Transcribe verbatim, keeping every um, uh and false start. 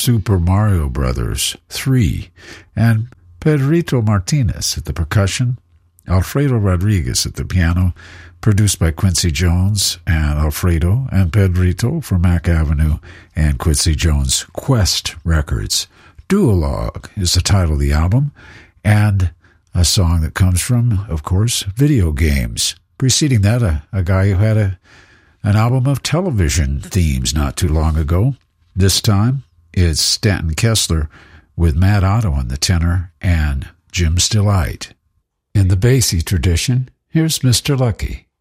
Super Mario Brothers three, and Pedrito Martinez at the percussion, Alfredo Rodriguez at the piano, produced by Quincy Jones and Alfredo and Pedrito for Mack Avenue and Quincy Jones Quest Records. Duologue is the title of the album, and a song that comes from, of course, video games. Preceding that, a, a guy who had a an album of television themes not too long ago. This time, it's Stanton Kessler with Matt Otto on the tenor and Jim Stillite. In the Basie tradition, here's Mister Lucky.